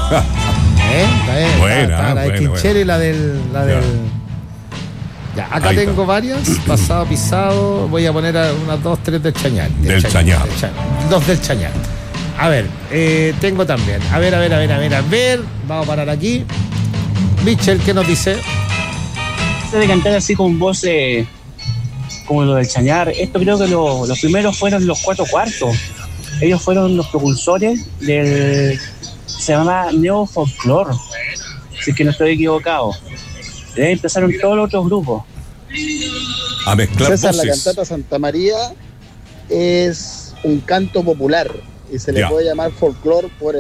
Buena, la de Quinchero y la del. Ya, acá Ahí tengo está. varias. Pasado, pisado. Voy a poner unas 2, 3 del Chañar. Del Chañar. 2 del Chañar. A ver, tengo también. A ver. Vamos a parar aquí. Michel, ¿qué nos dice? De cantar así con voz como lo del Chañar. Esto creo que los primeros fueron los 4/4. Ellos fueron los propulsores se llama Neo Folklore, si es que no estoy equivocado. De ahí empezaron todos los otros grupos. A mezclar César, voces. la cantata Santa María es un canto popular y se le Ya. puede llamar folclore por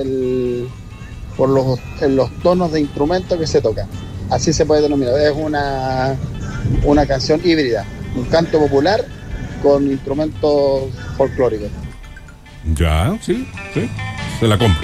los tonos de instrumento que se tocan. Así se puede denominar. Es una canción híbrida, un canto popular con instrumentos folclóricos. Ya, sí. Se la compro.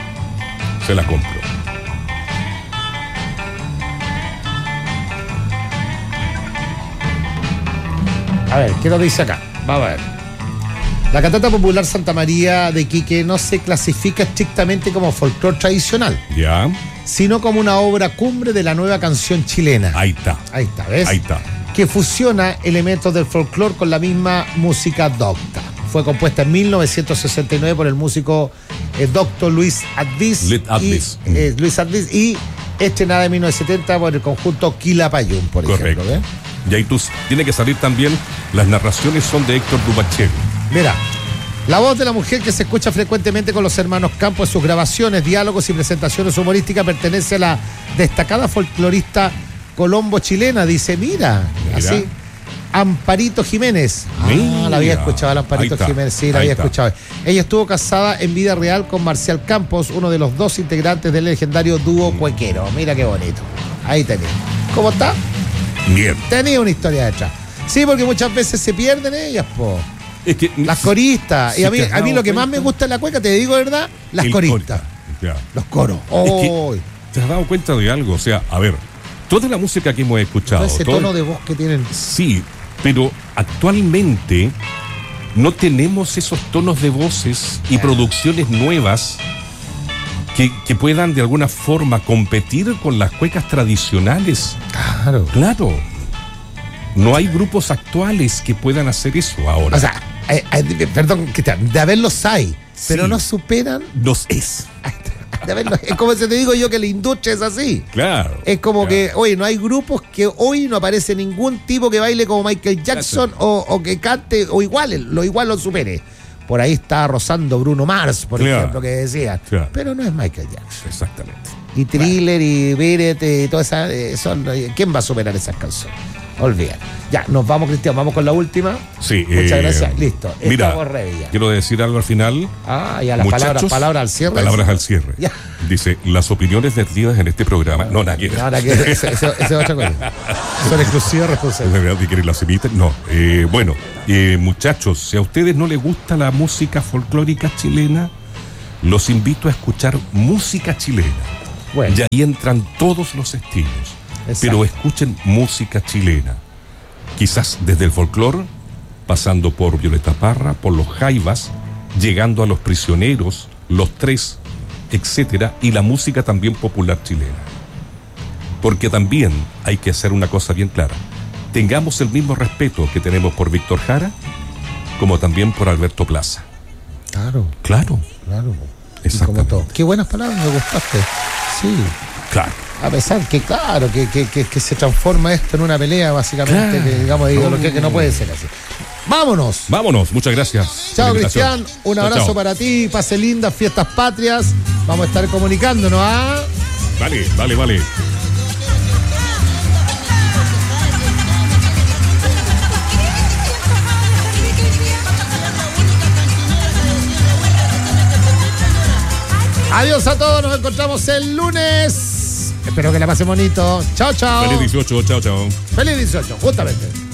A ver, ¿qué nos dice acá? Vamos a ver. La cantata popular Santa María de Iquique no se clasifica estrictamente como folclore tradicional, Ya. sino como una obra cumbre de la nueva canción chilena. Ahí está. Ahí está, ¿ves? Ahí está. Que fusiona elementos del folclore con la misma música docta. Fue compuesta en 1969 por el músico doctor Luis Advis. Luis Advis y estrenada en 1970 por el conjunto Quilapayún, por Correcto. ejemplo. Y ahí tiene que salir también, las narraciones son de Héctor Dubachel. Mira, la voz de la mujer que se escucha frecuentemente con los hermanos Campos en sus grabaciones, diálogos y presentaciones humorísticas pertenece a la destacada folclorista colombo-chilena. Dice, mira, así, Amparito Jiménez. La había escuchado, la Amparito Jiménez, sí, la había escuchado. Ella estuvo casada en vida real con Marcial Campos, uno de los 2 integrantes del legendario dúo cuequero. Mira qué bonito. Ahí tenés. ¿Cómo está? Bien. Tenía una historia detrás. Sí, porque muchas veces se pierden ellas, po. Es que Las coristas. Si Y a mí te has lo dado que más me cuenta, gusta en la cueca, te digo verdad, las coristas. Ya. Los coros. Es que te has dado cuenta de algo. O sea, a ver, toda la música que hemos escuchado. Ese tono de voz que tienen. Sí, pero actualmente no tenemos esos tonos de voces y producciones nuevas que puedan de alguna forma competir con las cuecas tradicionales. Claro. No hay grupos actuales que puedan hacer eso ahora. O sea, perdón, de haberlos hay, pero no superan. Los es. De haberlos, es como si te digo yo que la industria es así. Claro. Es como que, oye, no hay grupos que hoy no aparece ningún tipo que baile como Michael Jackson o que cante o igual lo supere. Por ahí está rozando Bruno Mars, por ejemplo, que decía. Pero no es Michael Jackson. Exactamente. Y Thriller y Beret y toda esa. ¿Quién va a superar esas canciones? Olvida. Ya, nos vamos, Cristian, vamos con la última. Sí. Muchas gracias. Listo. Mira, estamos ready ya. quiero decir algo al final. Ya las palabras al cierre. Palabras al cierre. Ya. Dice, las opiniones vertidas en este programa. No, nada que ver. No, nada que ver. Eso es otra cosa. Son exclusivas responsabilidades. ¿De verdad que quieren las imitas? No. Bueno, muchachos, si a ustedes no les gusta la música folclórica chilena, los invito a escuchar música chilena. Bueno. Y ahí entran todos los estilos. Exacto. Pero escuchen música chilena. Quizás desde el folclore, pasando por Violeta Parra, por los Jaivas, llegando a los Prisioneros, los Tres, etcétera, y la música también popular chilena. Porque también hay que hacer una cosa bien clara. Tengamos el mismo respeto que tenemos por Víctor Jara, como también por Alberto Plaza. Claro. Exactamente. Como todo. Qué buenas palabras, me gustaste. Sí. Claro. A pesar que, claro, que se transforma esto en una pelea, básicamente, Claro. que digamos, que no puede ser así. ¡Vámonos! Vámonos, muchas gracias. Chao, por la invitación. Cristian. Un Chao, abrazo chao. para ti. Pase lindas fiestas patrias. Vamos a estar comunicándonos, ¿ah? Vale. Adiós a todos. Nos encontramos el lunes. Espero que la pasen bonito. Chao, chao. Feliz 18, chao. Feliz 18, justamente.